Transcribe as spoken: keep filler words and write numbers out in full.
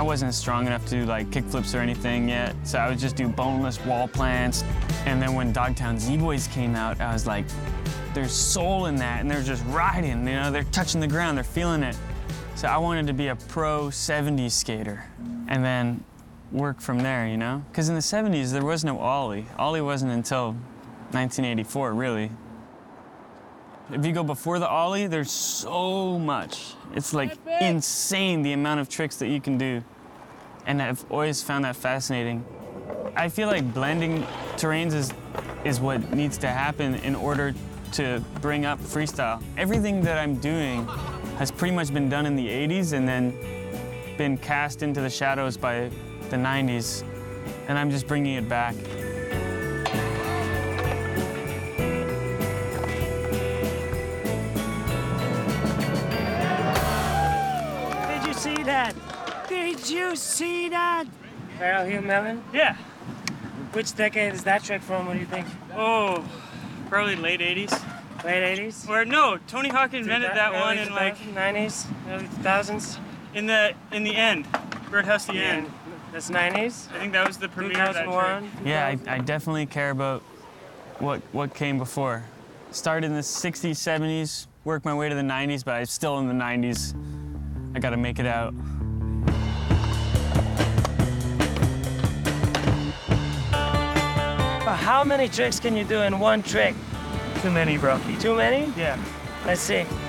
wasn't strong enough to do like kickflips or anything yet, so I would just do boneless wall plants. And then when Dogtown Z-Boys came out, I was like, there's soul in that, and they're just riding, you know, they're touching the ground, they're feeling it. So I wanted to be a pro seventies skater, and then work from there, you know? Because in the seventies, there was no Ollie. Ollie wasn't until nineteen eighty-four, really. If you go before the Ollie, there's so much. It's like insane the amount of tricks that you can do. And I've always found that fascinating. I feel like blending terrains is, is what needs to happen in order to bring up freestyle. Everything that I'm doing has pretty much been done in the eighties and then been cast into the shadows by the nineties, and I'm just bringing it back. Did you see that? Did you see that? Pharrell Hugh Melon? Yeah. Which decade is that trick from, what do you think? Oh, probably late eighties. Late eighties? Or no, Tony Hawk invented that one in like nineties, early two thousands. in the in the end, Birdhouse the End. That's nineties. I think that was the premiere of that trick. Yeah, I, I definitely care about what what came before. Started in the sixties, seventies, worked my way to the nineties, but I'm still in the nineties. I gotta make it out. How many tricks can you do in one trick? Too many, bro. Too many? Yeah. Let's see.